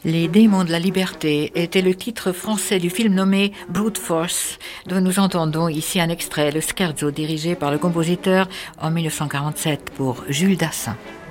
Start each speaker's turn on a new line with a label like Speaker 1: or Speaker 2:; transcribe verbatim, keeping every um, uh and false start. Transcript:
Speaker 1: Les démons de la liberté était le titre français du film nommé Brute Force, dont nous entendons ici un extrait, le scherzo dirigé par le compositeur en mille neuf cent quarante-sept pour Jules Dassin.